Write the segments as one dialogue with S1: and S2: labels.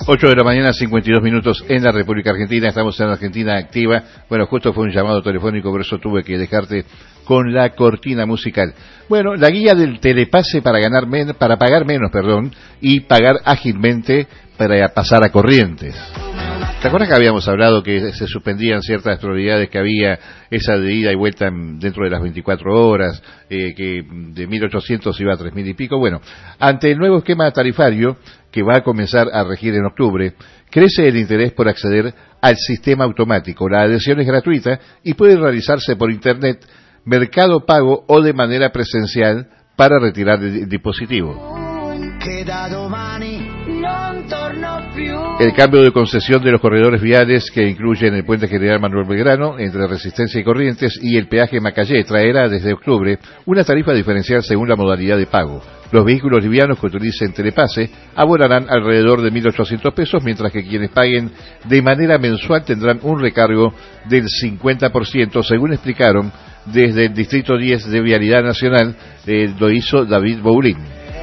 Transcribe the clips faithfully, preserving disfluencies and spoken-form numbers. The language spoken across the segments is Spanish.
S1: ocho de la mañana, cincuenta y dos minutos en la República Argentina. Estamos en la Argentina Activa. Bueno, justo fue un llamado telefónico, por eso tuve que dejarte con la cortina musical. Bueno, la guía del telepase para ganar men para pagar menos, perdón, y pagar ágilmente para pasar a Corrientes. ¿Te acuerdas que habíamos hablado que se suspendían ciertas prioridades, que había esa de ida y vuelta dentro de las veinticuatro horas, eh, que de mil ochocientos iba a tres mil y pico? Bueno, ante el nuevo esquema tarifario que va a comenzar a regir en octubre, crece el interés por acceder al sistema automático. La adhesión es gratuita y puede realizarse por internet, mercado pago o de manera presencial para retirar el dispositivo. El cambio de concesión de los corredores viales, que incluyen el puente General Manuel Belgrano entre Resistencia y Corrientes y el peaje Macayé, traerá desde octubre una tarifa diferencial según la modalidad de pago. Los vehículos livianos que utilicen telepase abonarán alrededor de mil ochocientos pesos, mientras que quienes paguen de manera mensual tendrán un recargo del cincuenta por ciento, según explicaron desde el Distrito diez de Vialidad Nacional. Eh, lo hizo David Boulín.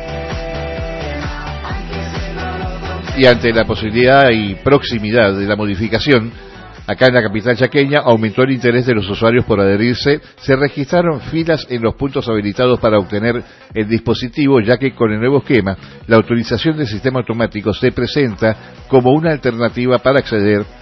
S1: Y ante la posibilidad y proximidad de la modificación, acá en la capital chaqueña aumentó el interés de los usuarios por adherirse. Se registraron filas en los puntos habilitados para obtener el dispositivo, ya que con el nuevo esquema, la autorización del sistema automático se presenta como una alternativa para acceder